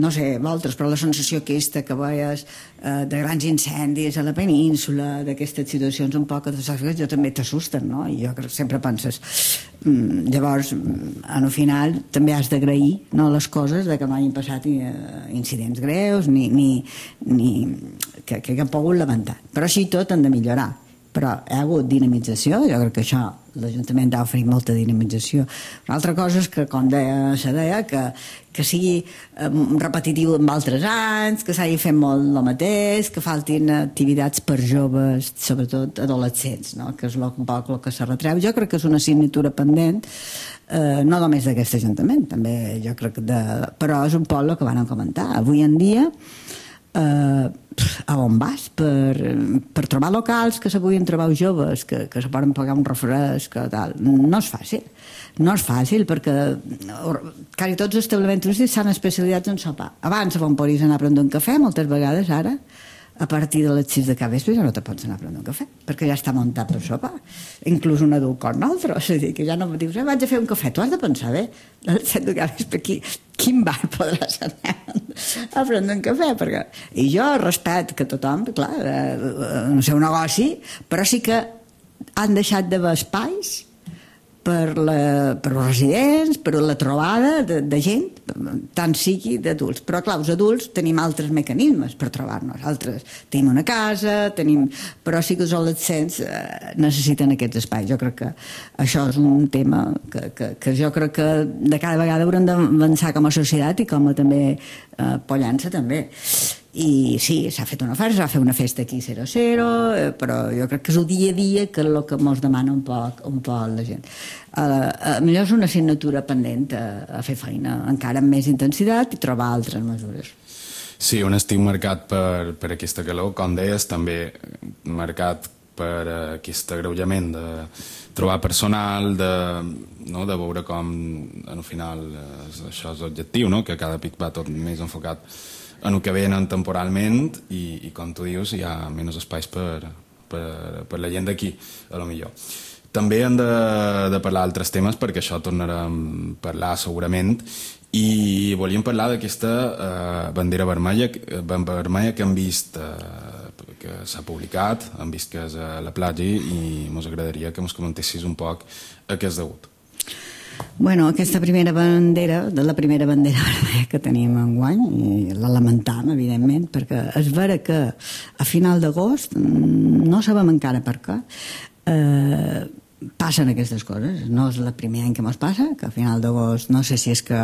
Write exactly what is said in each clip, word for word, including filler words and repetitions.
no sé, vosaltres, però la sensació aquesta que veies eh, de grans incendis a la península, d'aquestes situacions un poc que jo també t'assusten, no? I jo sempre penses... Mm, llavors, en el final, també has d'agrair, no, les coses de que no hagin passat eh, incidents greus ni, ni, ni que, que haguem pogut lamentar. Però així tot han de millorar. Però hi ha hagut dinamització, jo crec que això l'Ajuntament ha oferit molta dinamització. Una altra cosa és que, com deia, se deia, que, que sigui eh, repetitiu en altres anys, que s'hagi fet molt el mateix, que faltin activitats per joves, sobretot adolescents, no? Que és el, un poc el que se retreu. Jo crec que és una assignatura pendent, eh, no només d'aquest Ajuntament, també jo crec que de... però és un poc el que van comentar. Avui en dia Uh, a on vas per, per trobar locals que se puguin trobar joves que, que se poden pagar un refresc tal. No és fàcil, no és fàcil perquè quasi tots els establiments turístics s'han especialitzat en sopar. Abans on podies anar a prendre un cafè, moltes vegades ara a partir de les sis de cada vespre ja no te pots anar a prendre un cafè perquè ja està muntat per sopar, inclús un adult com nosaltres, és a dir, que ja no dius eh, vaig a fer un cafè, tu has de pensar bé a les set de cada vespre aquí, quin bar podràs anar a prendre un cafè perquè... i jo respecto que tothom clar, eh, no sé, un negoci però sí que han deixat d'haver espais per, la, per els residents, per la trobada de, de gent, tant sigui d'adults. Però clar, els adults tenim altres mecanismes per trobar-nos. Altres tenim una casa, tenim... però sí que els adolescents eh, necessiten aquests espais. Jo crec que això és un tema que, que, que jo crec que de cada vegada haurem d'avançar com a societat i com a també eh, Pollença també. I sí, s'ha fet una festa, s'ha fet una festa aquí zero zero, eh, però jo crec que és el dia a dia que és el que ens demana un poc, un poc la gent. Uh, millor és una assignatura pendent a, a fer feina encara amb més intensitat i trobar altres mesures. Sí, un estiu marcat per, per aquesta calor, com deies, també marcat per aquest agreujament de trobar personal, de, no, de veure com al final això és l'objectiu, no? Que cada pic va tot més enfocat en el que venen temporalment i, i com tu dius, hi ha menys espais per, per, per la gent d'aquí, a lo millor. També hem de, de parlar d'altres temes perquè això tornarem a parlar segurament i volíem parlar d'aquesta eh, bandera vermella, vermella que hem vist eh, que s'ha publicat, hem vist que és a la platja i ens agradaria que ens comentessis un poc a què és degut. Bueno, aquesta primera bandera, de la primera bandera vermella que tenim enguany, i la lamentam, evidentment, perquè és vera que a final d'agost, no sabem encara per què, eh, passen aquestes coses. No és el primer any que ens passa, que a final d'agost, no sé si és que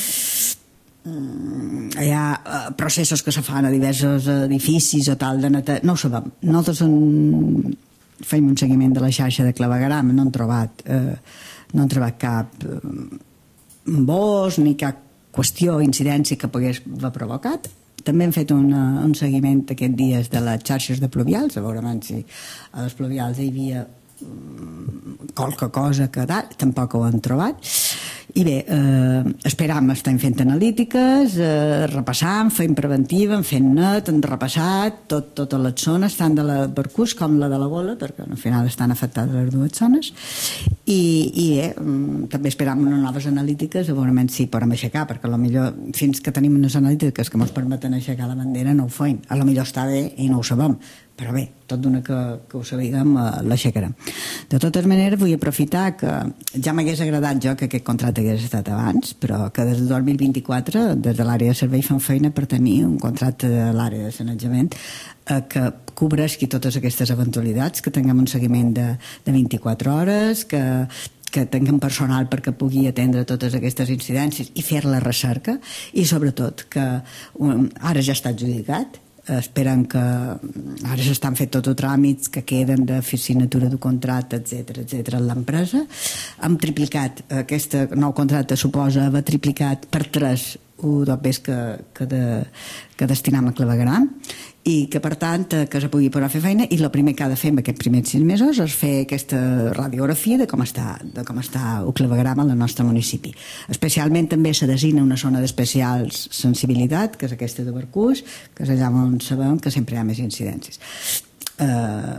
eh, hi ha processos que se fan a diversos edificis o tal, de neta... no ho sabem. Nosaltres en... fem un seguiment de la xarxa de clavegueram, no hem trobat... Eh, no han trobat cap embòs ni cap qüestió o incidència que pogués haver provocat. També hem fet una, un seguiment aquests dies de les xarxes de pluvials, a veure si a les pluvials hi havia qualque cosa que tal, tampoc ho han trobat. I bé, eh, esperam, estem fent analítiques, eh, repassant, fent preventiva, fent net, hem repassat tot, totes les zones, tant de la Barcús com la de la Gola, perquè al final estan afectades les dues zones, i, i bé, també esperam unes noves analítiques, a veure si podem aixecar, perquè potser fins que tenim unes analítiques que ens permeten aixecar la bandera no ho feim, a lo millor està bé i no ho sabem, però bé, tot d'una que, que ho sabíem eh, l'aixecarem. De totes maneres vull aprofitar que ja m'hagués agradat jo que aquest contracte hagués estat abans, però que des del dos mil vint-i-quatre des de l'àrea de servei fan feina per tenir un contracte de l'àrea de sanejament eh, que cobreixi totes aquestes eventualitats, que tinguem un seguiment de, de vint-i-quatre hores, que que tinguem personal perquè pugui atendre totes aquestes incidències i fer la recerca, i sobretot que um, ara ja està adjudicat, esperen que ara s'estan fent tots els tràmits que queden de fer signatura d'un contracte, etcètera, etcètera, en l'empresa. Hem triplicat, aquest nou contracte suposa haver triplicat per tres el dobbers que, que, de, que destinam a clavegueram, i que per tant que se pugui posar a fer feina, i el primer que ha de fer en aquests primers sis mesos és fer aquesta radiografia de com està, de com està el clavegueram al nostre municipi. Especialment també se designa una zona d'especial sensibilitat, que és aquesta de Barcús, que és allà on sabem que sempre hi ha més incidències. Uh, bé,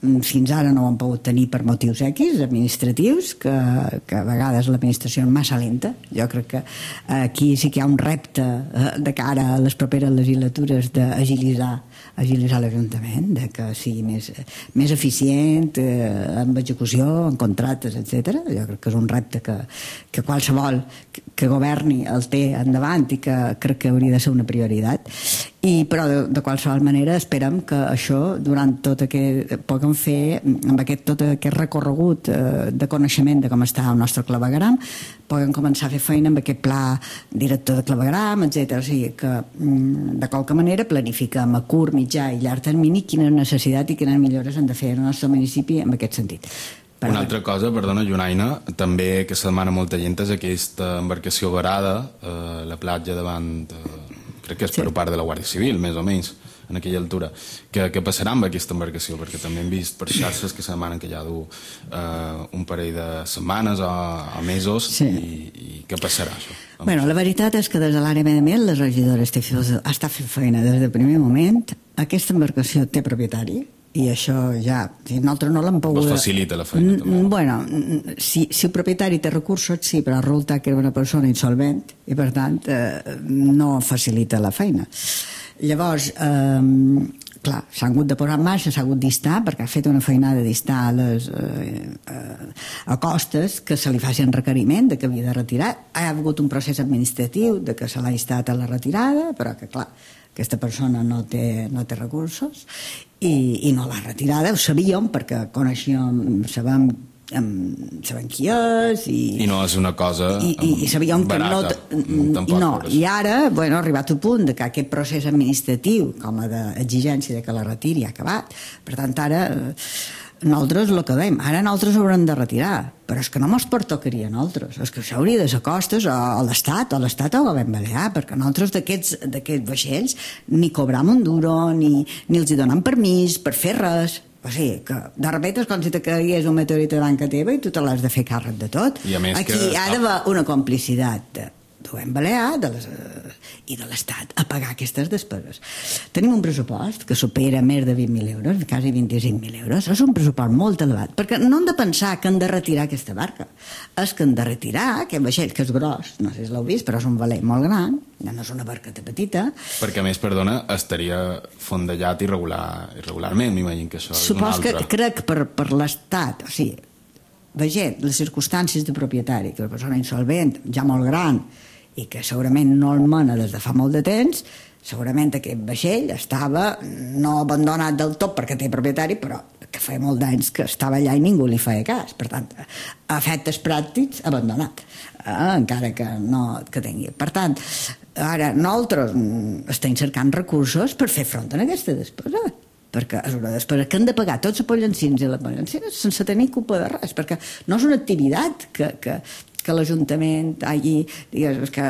fins ara no ho han pogut tenir per motius X administratius, que, que a vegades l'administració és massa lenta. Jo crec que aquí sí que hi ha un repte de cara a les properes legislatures d'agilitzar agilitzar l'Ajuntament, de que sigui més, més eficient eh, en execució, en contractes, etcètera. Jo crec que és un repte que, que qualsevol que, que governi el té endavant i que crec que hauria de ser una prioritat. I, però de, de qualsevol manera esperem que això durant tot aquest puguem fer amb aquest, tot aquest recorregut eh, de coneixement de com està el nostre clavegueram, puguem començar a fer feina amb aquest pla director de clavegueram, etcètera. O sigui que de qualque manera planifiquem a curt, mitjà i llarg termini quina necessitat i quines millores han de fer el nostre municipi en aquest sentit. Una altra cosa, perdona, Jonaina, també que se demana molta gent és aquesta embarcació varada a la platja davant... Eh, crec que és per part de la Guàrdia Civil, més o menys, en aquella altura. Què, què passarà amb aquesta embarcació? Perquè també hem vist per xarxes que se demanen que ja du eh, un parell de setmanes o, o mesos, sí. i, i què passarà, això? Bueno, la veritat és que des de l'àrea medi ambient les regidores està fent feina des del primer moment. Aquesta embarcació té propietari, i això ja, nosaltres no l'hem pogut... Vos facilita la feina, també. Bueno, si, si el propietari té recursos, sí, però resulta que era una persona insolvent i, per tant, eh, no facilita la feina. Llavors, eh, clar, s'ha hagut de posar en marxa, s'ha hagut d'istar, perquè ha fet una feinada d'istar a les eh, a costes que se li facin requeriment de que havia de retirar. Ha hagut un procés administratiu de que se l'ha istat a la retirada, però que, clar, aquesta persona no té, no té recursos i, i no l'ha retirada. Ho sabíem perquè coneixíem, sabem, sabem qui és i, i no és una cosa i, i, i sabíem barata, que no, tampoc, no. I ara, bueno, ha arribat al punt de que aquest procés administratiu com a d'exigència de que la retiri ha acabat. Per tant, ara nosaltres el que dèiem, ara nosaltres haurem de retirar, però és que no mos pertocaria a nosaltres, és que això hauria de ser costes a l'Estat, o a l'Estat o al govern balear, perquè nosaltres d'aquests vaixells ni cobram un duro, ni, ni els hi donem permís per fer res. O sigui, que de repente és com si te caigués un meteorit a banca teva i tu te l'has de fer càrrec de tot. Aquí que... hi ha d'haver una complicitat de govern balear de les, eh, i de l'Estat a pagar aquestes despeses. Tenim un pressupost que supera més de vint mil euros, quasi vint-i-cinc mil euros. És un pressupost molt elevat, perquè no hem de pensar que hem de retirar aquesta barca. És que hem de retirar aquest vaixell, que és gros, no sé si l'heu vist, però és un veler molt gran, no és una barqueta petita. Perquè, a més, perdona, estaria fondellat irregular, irregularment, m'imagino que això és una altra. Supos que crec per, per l'Estat, o sigui, veient les circumstàncies de propietari, que la persona insolvent, ja molt gran, i que segurament no el mena des de fa molt de temps, segurament aquest vaixell estava no abandonat del tot perquè té propietari, però que feia molt d'anys que estava allà i ningú li feia cas. Per tant, a efectes pràctics, abandonat, eh, encara que no que tingui. Per tant, ara nosaltres estem cercant recursos per fer front a aquesta despesa, perquè és una despesa que han de pagar tots els pollancins i les pollancines sense tenir culpa de res, perquè no és una activitat que, que, que l'Ajuntament hagi, digues, que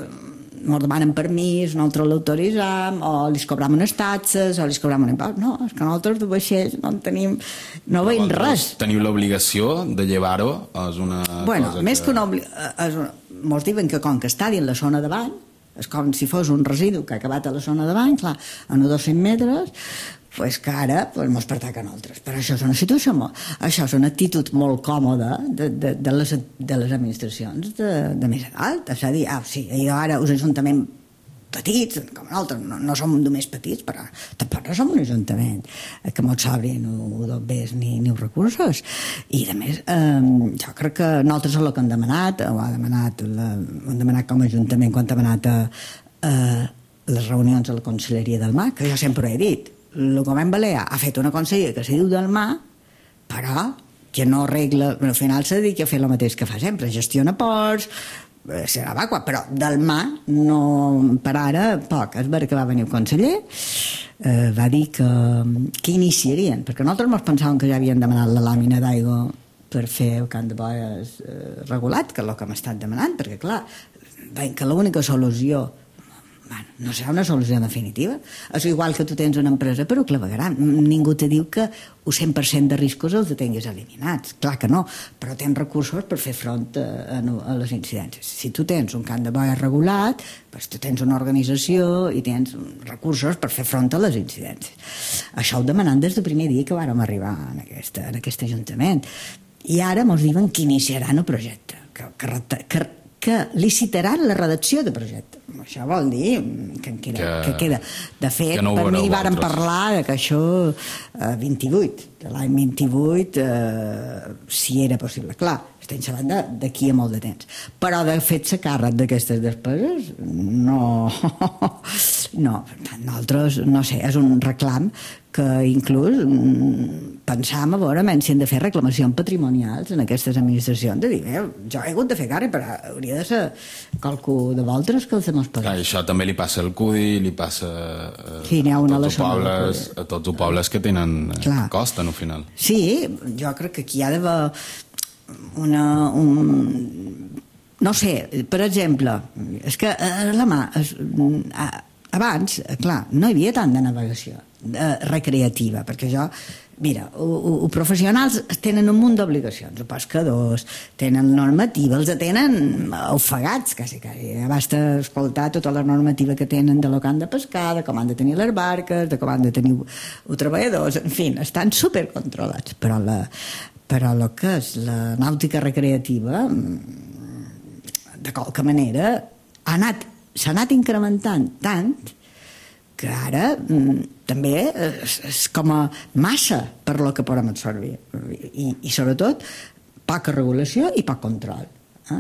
ens demanen permís, nosaltres l'autoritzam, o li cobram unes taxes, o li cobram un impost. No, és que nosaltres de vaixells no en tenim, no veiem res. Teniu l'obligació de llevar-ho? És una bueno, cosa més que... que una obligació, mos diuen que com que està dins la zona de bany, és com si fos un residu que ha acabat a la zona de bany, clar, a uns dos-cents metres, pues que ara pues, mos pertoca a nosaltres. Però això és una situació molt... Això és una actitud molt còmoda de, de, de, les, de les administracions de, de més edat. És a dir, ah, sí, ara us ajuntament petits, com nosaltres, no, no som només petits, però tampoc no som un ajuntament que mos sobrin o dos ni, ni recursos. I, a més, eh, jo crec que nosaltres el que hem demanat, ho ha demanat, la, ho hem demanat com a ajuntament quan hem anat a, a les reunions a la Conselleria del Mar, que jo sempre ho he dit, el govern balear ha fet una conselleria que se diu del mar, però que no arregla, al final se dedica a fer el mateix que fa sempre, gestiona ports, serà vacua, però del mar no, per ara poc. És vera que va venir el conseller, eh, va dir que, que iniciarien, perquè nosaltres ens pensàvem que ja havien demanat la làmina d'aigua per fer el camp de boies eh, regulat, que és el que hem estat demanant, perquè clar, veiem que l'única solució bueno, no serà una solució definitiva. És igual que tu tens una empresa però clavegaran. Ningú te diu que el cent per cent de riscos els tinguis eliminats, clar que no, però tens recursos per fer front a, a les incidències. Si tu tens un camp de boia regulat, doncs tu tens una organització i tens recursos per fer front a les incidències. Això ho demanem des del primer dia que vàrem arribar en, aquesta, en aquest Ajuntament. I ara ens diuen que iniciaran el projecte, que, que, que que licitaran la redacció de projecte. Això vol dir que, queda, que, que queda. De fet, no per mi varen parlar que això eh, vint-i-vuit, de l'any vint-i-vuit, eh, si era possible. Clar, estem parlant d'aquí a molt de temps. Però de fet-se càrrec d'aquestes despeses, no. No, nosaltres, no sé, és un reclam que inclús pensàvem a veure si hem de fer reclamacions patrimonials en aquestes administracions, de dir, eh, jo he hagut de fer càrrec, però hauria de ser qualcú de vosaltres que els hem Clar, això també li passa al Cudi, li passa a, sí, a, a, tots pobles, a tots els pobles que tenen Clar. costa, no, al final. Sí, jo crec que aquí hi ha d'haver una... Un, no sé, per exemple, és que a la mà... És, a, abans, clar, no hi havia tant de navegació eh, recreativa, perquè jo, mira, els professionals tenen un munt d'obligacions, els pescadors tenen normativa, els tenen ofegats, quasi, quasi. Basta escoltar tota la normativa que tenen de lo que han de pescar, de com han de tenir les barques, de com han de tenir els treballadors, en fi, estan supercontrolats, però la, però el que és la nàutica recreativa, de qualque manera, ha anat s'ha anat incrementant tant que ara mm, també és, és com a massa per lo que podem absorbir i, i sobretot poca regulació i poc control eh?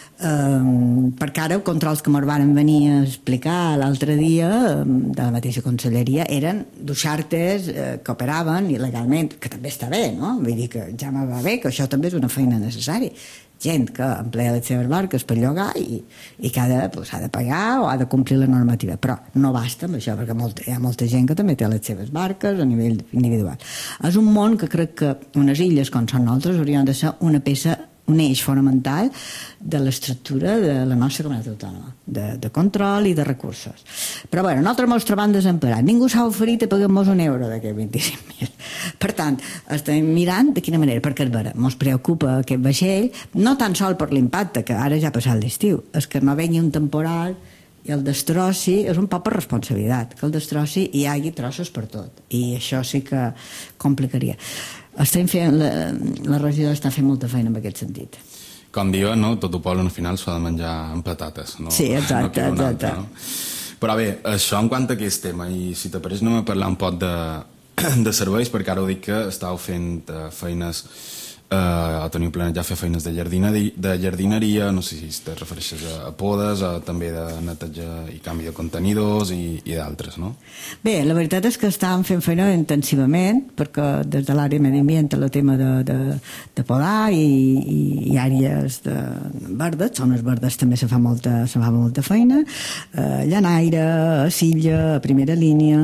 Um, perquè ara els controls que ens van venir a explicar l'altre dia de la mateixa conselleria eren d'uixartes eh, que operaven il·legalment, que també està bé, no? Vull dir que ja me va bé, que això també és una feina necessària, gent que emplea les seves barques per llogar i, i que ha de, pues, ha de pagar o ha de complir la normativa, però no basta amb això perquè molta, hi ha molta gent que també té les seves barques a nivell individual. És un món que crec que unes illes com són nosaltres haurien de ser una peça, un eix fonamental de l'estructura de la nostra comunitat autònoma, de, de control i de recursos. Però bé, nosaltres ens trobam desemparats. Ningú s'ha oferit a pagar-nos un euro d'aquests vint-i-cinc mil. Per tant, estem mirant de quina manera, perquè ens preocupa aquest vaixell, no tan sol per l'impacte, que ara ja ha passat l'estiu, és que no vengui un temporal i el destrossi, és un poc per responsabilitat, que el destrossi i hi hagi trossos per tot. I això sí que complicaria. Estem fent, la, la regidora està fent molta feina en aquest sentit. Com diuen, no? Tot el poble al final s'ha de menjar amb patates. No? Sí, exacte. No exacte. Altre, no? Però bé, això en quant a aquest tema, i si t'apareix anem a parlar un poc de, de serveis, perquè ara ho dic que estàu fent uh, feines, uh, o teniu planejat fer feines de, jardineria, de jardineria, no sé si te refereixes a, a podes, a, també de netejar i canvi de contenidors i, i d'altres, no? Bé, la veritat és que estàvem fent feina intensivament, perquè des de l'àrea medi ambient el tema de, de, de podar i, i, i àrees de verdes, zones verdes també se fa molta, se fa molta feina, eh, Llanaire, a Silla, a primera línia,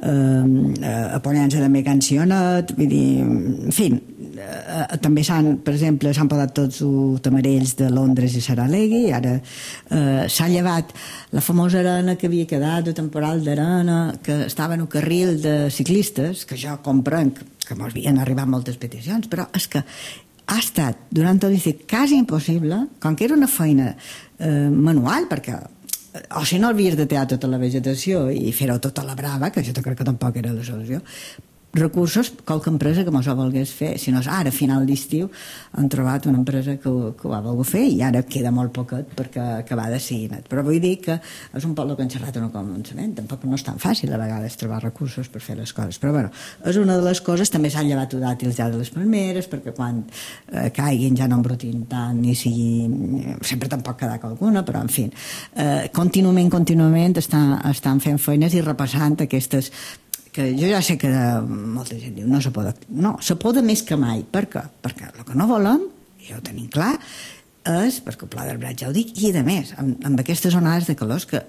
eh, a Pollença també Cancionet, vull dir, en fi, eh, també s'han, per exemple, s'han podat tots els tamarells de Londres i Saralegui, i ara eh, s'ha llevat la famosa arena que havia quedat, de temporal d'arena, que estava en el carril de ciclistes, que jo comprenc que m'ho havien arribat moltes peticions, però és que ha estat durant tot l'estiu quasi impossible, com que era una feina eh, manual, perquè o si no havies de tallar tota la vegetació i fer-ho tota la brava, que jo crec que tampoc era la solució, recursos, qualque empresa que mos ho volgués fer, si no és ara, a final d'estiu han trobat una empresa que, que ho ha volgut fer i ara queda molt poquet perquè acaba de seguir. Però vull dir que és un poc el que han xerrat en el començament, tampoc no és tan fàcil a vegades trobar recursos per fer les coses, però bueno, és una de les coses. També s'han llevat dàtils ja de les palmeres perquè quan eh, caiguin ja no embrutin tant ni sigui, sempre tampoc quedar alguna, però en fi, eh, contínuament, contínuament estan, estan fent feines i repassant aquestes que jo ja sé que molta gent diu no se pot, no, se pot més que mai. Per què? Perquè el que no volem, ja ho tenim clar, és, perquè el pla d'arbrat ja ho dic, i a més, amb, amb aquestes onades de calor, que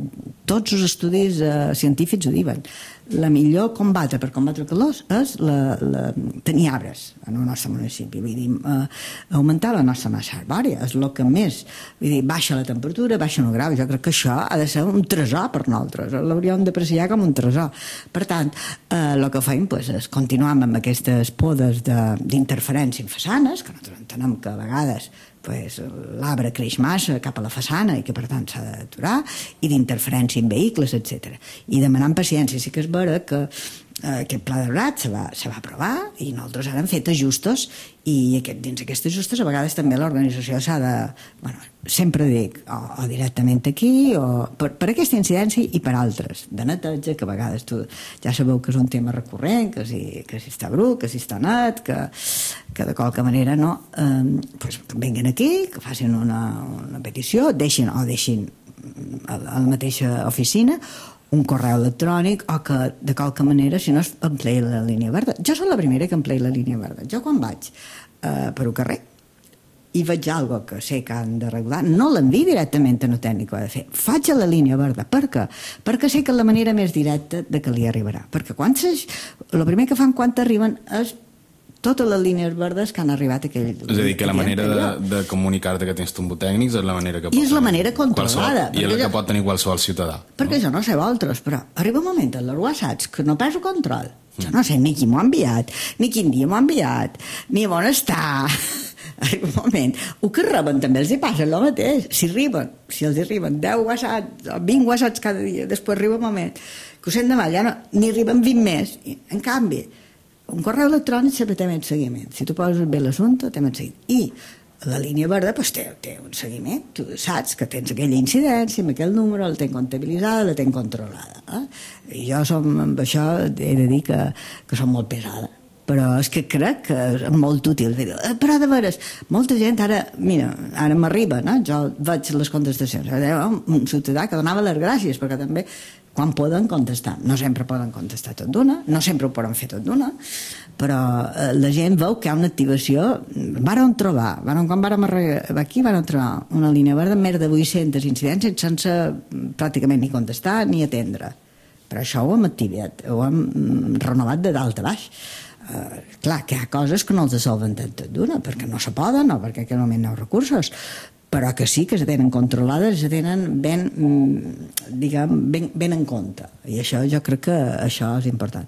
tots els estudis eh, científics ho diuen, la millor combatre per combatre el calor és la, la, tenir arbres en el nostre municipi, vull dir, eh, augmentar la nostra massa arbòria, és el que més, vull dir, baixa la temperatura, baixa el grau, jo crec que això ha de ser un tresor per nosaltres, l'hauríem d'apreciar com un tresor. Per tant, eh, el que fem pues, és continuar amb aquestes podes d'interferència en façanes, que nosaltres entenem que a vegades pues, l'arbre creix massa cap a la façana i que per tant s'ha d'aturar, i d'interferència en vehicles, etcètera. I demanant paciència. Sí que és vera que eh, aquest pla d'arbrat se va, se va aprovar i nosaltres ara hem fet ajustos i aquest, dins aquests ajustos a vegades també l'organització s'ha de, bueno, sempre dic, o, o directament aquí o per, per aquesta incidència i per altres, de neteja, que a vegades tu ja sabeu que és un tema recurrent, que si, que si està brut, que si està net, que, que de qualque manera no, eh, pues, que venguen aquí, que facin una, una petició, deixin o deixin a la mateixa oficina un correu electrònic o que de qualque manera, si no, emplei la línia verda. Jo soc la primera que emplei la línia verda. Jo quan vaig eh, per un carrer i veig alguna que sé que han d'arreglar, no l'envio directament a un tècnic que ho ha de fer. Faig a la línia verda. Per què? Perquè sé que la manera més directa de que li arribarà. Perquè quan ses, el primer que fan quan t'arriben és totes les línies verdes que han arribat a aquell... És a dir, que la manera de, de comunicar-te que tens tombo tècnics és la manera que pot... I és la manera controlada. I és la que pot tenir qualsevol ciutadà. Perquè no? Jo no sé vosaltres, però arriba un moment en els whatsapps que no perdo control. Jo no sé ni qui m'ho ha enviat, ni quin dia m'ho ha enviat, ni on està... Arriba un moment. El que reben també els hi passa el mateix. Si arriben, si els arriben deu whatsapps o vint whatsapps cada dia, després arriba un moment que ho sent de mal, ja no, ni arriben vint més. En canvi, un correu electrònic sempre té més seguiment. Si tu poses bé l'assumpte, té més seguiment. I la línia verda pues, té, té un seguiment. Tu saps que tens aquella incidència, amb aquell número, la tens comptabilitzada, la tens controlada. Eh? I jo som, amb això he de dir que, que som molt pesada. Però és que crec que és molt útil. Però de veres, molta gent ara, mira, ara m'arriba, no? Jo veig les contestacions. Un ciutadà que donava les gràcies, perquè també quan poden contestar. No sempre poden contestar tot d'una, no sempre ho poden fer tot d'una, però eh, la gent veu que hi ha una activació. Vàrem trobar, vàrem, quan vàrem arribar aquí, vàrem trobar una línia verda amb més de vuit-centes incidències sense pràcticament ni contestar ni atendre. Però això ho hem activat, ho hem renovat de dalt a baix. Uh, clar, que hi ha coses que no els resolven tot d'una, perquè no se poden o perquè en aquell moment no hi ha recursos, però que sí que se tenen controlades, se tenen ben, diguem, ben, ben en compte. I això jo crec que això és important.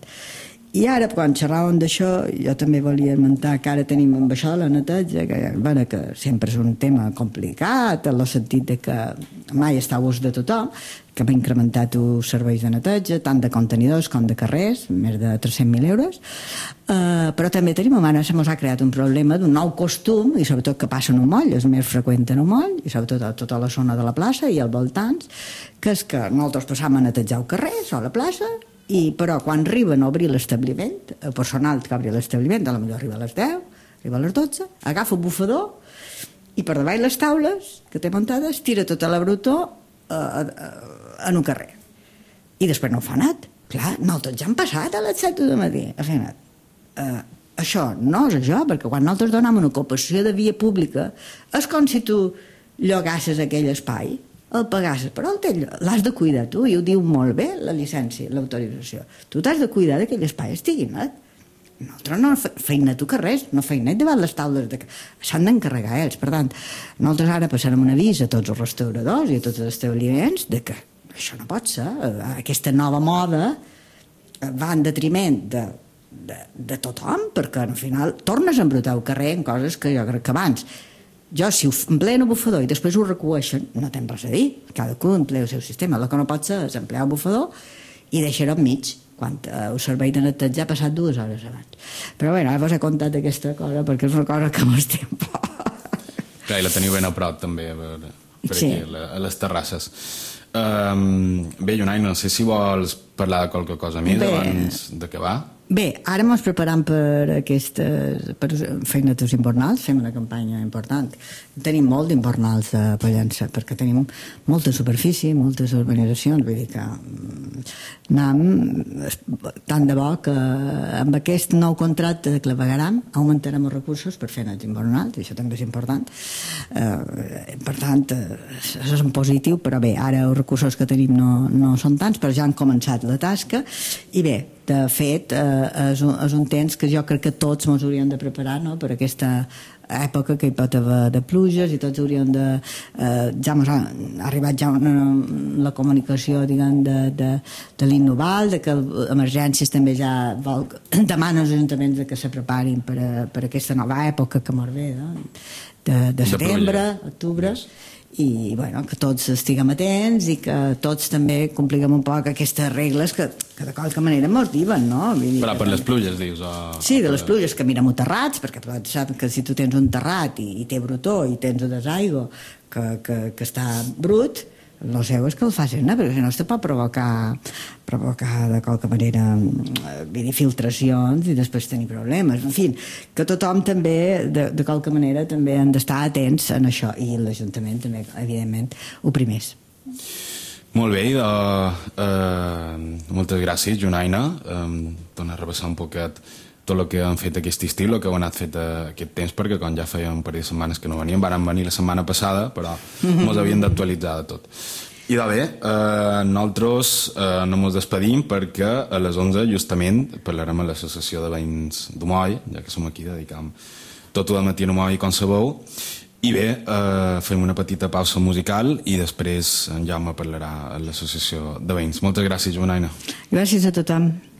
I ara, quan xerràvem d'això, jo també volia esmentar que ara tenim amb això la neteja, que, bueno, que sempre és un tema complicat, en el sentit de que mai està a gust de tothom, que hem incrementat els serveis de neteja, tant de contenidors com de carrers, més de tres-cents mil euros, uh, però també tenim, ara se mos ha creat un problema d'un nou costum, i sobretot que passa en un moll, és més freqüent en un moll, i sobretot a tota la zona de la plaça i als voltants, que és que nosaltres passam a netejar el carrer o la plaça, i però quan arriben a obrir l'establiment, el personal que obri l'establiment, a la millor arriba a les deu, arriba a les dotze, agafa el bufador i per davall les taules que té muntades tira tota la brutor eh, eh, en un carrer. I després no ho fa anat. Clar, nosaltres ja han passat a les set de matí a fer anat. Eh, això no és això, perquè quan nosaltres donem una ocupació de via pública és com si tu llogasses aquell espai, el pagasses, però l'has de cuidar tu, i ho diu molt bé la llicència, l'autorització. Tu t'has de cuidar que aquell espai estigui net. Nosaltres no feim net que res, no feim net davant les taules, de... s'han d'encarregar ells. Per tant, nosaltres ara passarem un avís a tots els restauradors i a tots els establiments de que això no pot ser. Aquesta nova moda va en detriment de, de, de tothom, perquè al final tornes a embrutar el carrer en coses que jo crec que abans jo, si ho empleen el bufador i després ho recueixen, no tens res a dir. Cadascú emplea el seu sistema. El que no pot ser és emplear el bufador i deixar-ho enmig, quan el servei de neteja ha passat dues hores abans. Però bé, ara vos he contat aquesta cosa perquè és una cosa que m'estem por. Clar, i la teniu ben a prop, també, per, per sí. Aquí, a les terrasses. Um, bé, Jonai, no sé si vols parlar de qualque cosa més bé. Abans d'acabar. Bé, ara ens preparem per aquestes per feinetes invernals, fem una campanya important. Tenim molt d'imbornals a Pollença, perquè tenim molta superfície, moltes urbanitzacions, vull dir que anem, tant de bo que amb aquest nou contracte de clavegaram augmentarem els recursos per fer nets invernals, i això també és important. Eh, per tant, això és un positiu, però bé, ara els recursos que tenim no, no són tants, però ja han començat la tasca, i bé, de fet, eh, és, un, és un temps que jo crec que tots ens hauríem de preparar, no?, per aquesta època que hi pot haver de pluges, i tots hauríem de... Eh, ja ens ha arribat ja una, la comunicació, diguem, de, de, de l'Innoval, de que Emergències també ja vol, demana als ajuntaments de que se preparin per, a, per a aquesta nova època que mos ve, no?, de, de setembre, octubre, yes. I bueno, que tots estiguem atents i que tots també compliguem un poc aquestes regles que, que de qualque manera mos diuen, no? Vull dir, però per que, les pluges, dius? O... Sí, de les pluges, que mirem terrats, perquè saps que si tu tens un terrat i, i té brutó i tens un desaigua que, que, que està brut, el seu és que el facin, no? Perquè si no es te pot provocar, provocar de qualque manera dir, filtracions i després tenir problemes. En fi, que tothom també, de, de qualque manera, també han d'estar atents en això, i l'Ajuntament també, evidentment, ho primers. Molt bé, uh, uh, moltes gràcies, Junaina. Um, Torna a repassar un poquet tot el que han fet aquest estiu, el que heu anat fet aquest temps, perquè quan ja feia un parell de setmanes que no veníem, vàrem venir la setmana passada, però ens havien d'actualitzar de tot. I de bé, eh, nosaltres eh, no ens despedim, perquè a les onze justament parlarem a l'associació de veïns d'Omoi, ja que som aquí dedicam tot el matí a Omoi, com sabeu, i bé, eh, fem una petita pausa musical i després en Jaume parlarà a l'associació de veïns. Moltes gràcies, Junaina. Gràcies a tothom.